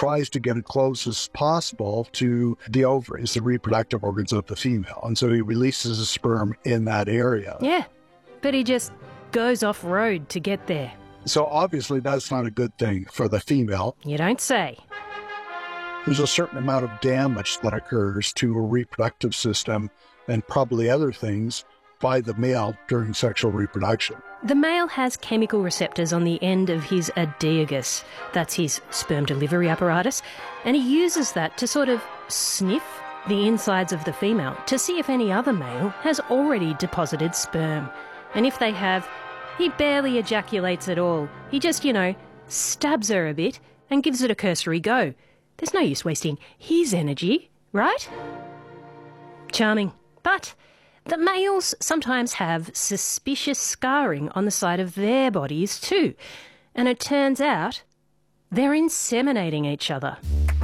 tries to get as close as possible to the ovaries, the reproductive organs of the female. And so he releases a sperm in that area. Yeah, but he just goes off-road to get there. So obviously that's not a good thing for the female. You don't say. There's a certain amount of damage that occurs to a reproductive system and probably other things by the male during sexual reproduction. The male has chemical receptors on the end of his adiagus, that's his sperm delivery apparatus, and he uses that to sort of sniff the insides of the female to see if any other male has already deposited sperm. And if they have, he barely ejaculates at all. He just, stabs her a bit and gives it a cursory go. There's no use wasting his energy, right? Charming. But the males sometimes have suspicious scarring on the side of their bodies too. And it turns out they're inseminating each other.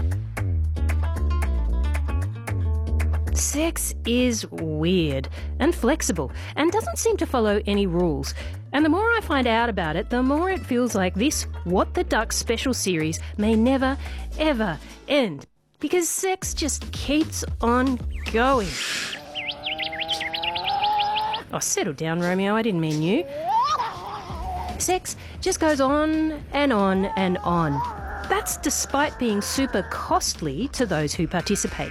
Sex is weird and flexible and doesn't seem to follow any rules. And the more I find out about it, the more it feels like this What the Duck special series may never, ever end. Because sex just keeps on going. Oh, settle down, Romeo. I didn't mean you. Sex just goes on and on and on. That's despite being super costly to those who participate.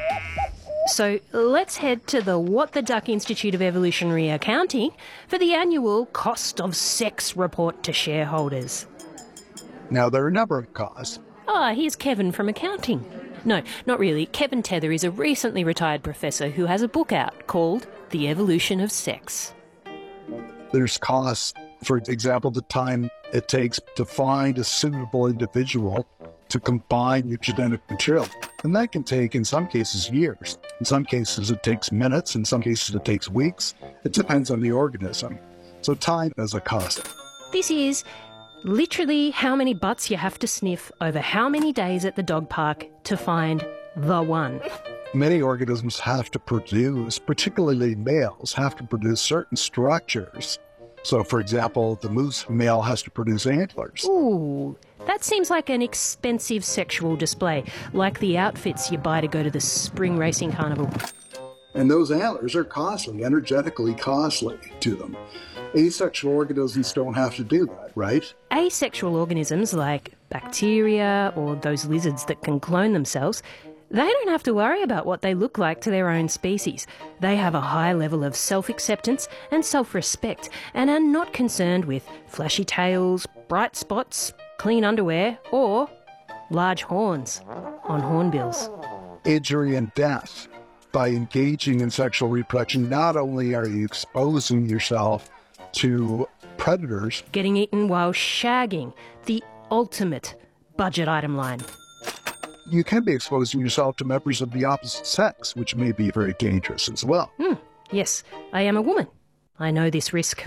So let's head to the What the Duck Institute of Evolutionary Accounting for the annual Cost of Sex report to shareholders. Now, there are a number of costs. Here's Kevin from accounting. No, not really. Kevin Tether is a recently retired professor who has a book out called The Evolution of Sex. There's costs, for example, the time it takes to find a suitable individual to combine your genetic material. And that can take, in some cases, years. In some cases, it takes minutes. In some cases, it takes weeks. It depends on the organism. So time is a cost. This is literally how many butts you have to sniff over how many days at the dog park to find the one. Many organisms have to produce, particularly males, have to produce certain structures. So, for example, the moose male has to produce antlers. Ooh, that seems like an expensive sexual display, like the outfits you buy to go to the spring racing carnival. And those antlers are costly, energetically costly to them. Asexual organisms don't have to do that, right? Asexual organisms like bacteria or those lizards that can clone themselves, they don't have to worry about what they look like to their own species. They have a high level of self-acceptance and self-respect and are not concerned with flashy tails, bright spots, clean underwear or large horns on hornbills. Injury and death. By engaging in sexual reproduction, not only are you exposing yourself to predators, getting eaten while shagging, the ultimate budget item line. You can be exposing yourself to members of the opposite sex, which may be very dangerous as well. Yes, I am a woman. I know this risk.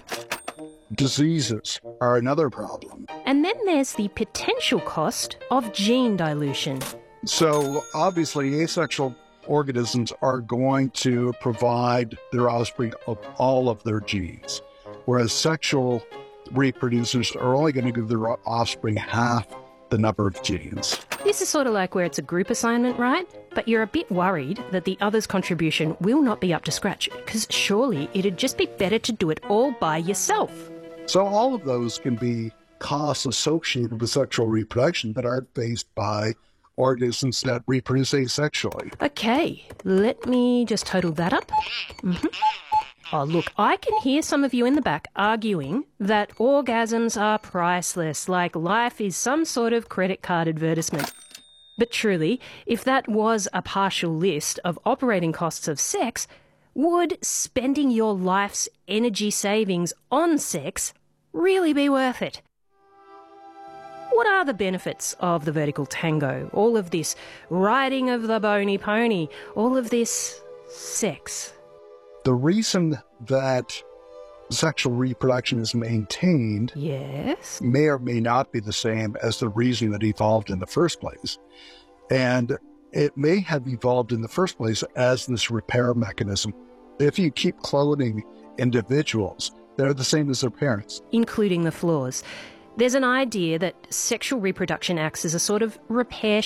Diseases are another problem. And then there's the potential cost of gene dilution. So obviously asexual organisms are going to provide their offspring of all of their genes, whereas sexual reproducers are only going to give their offspring half the number of genes. This is sort of like where it's a group assignment, right? But you're a bit worried that the other's contribution will not be up to scratch, because surely it'd just be better to do it all by yourself. So all of those can be costs associated with sexual reproduction that aren't faced by organisms that reproduce asexually. Okay, let me just total that up. Oh, look, I can hear some of you in the back arguing that orgasms are priceless, like life is some sort of credit card advertisement. But truly, if that was a partial list of operating costs of sex, would spending your life's energy savings on sex really be worth it? What are the benefits of the vertical tango? All of this riding of the bony pony, all of this sex. The reason that sexual reproduction is maintained yes, may or may not be the same as the reason that evolved in the first place. And it may have evolved in the first place as this repair mechanism. If you keep cloning individuals, they're the same as their parents, including the flaws. There's an idea that sexual reproduction acts as a sort of repair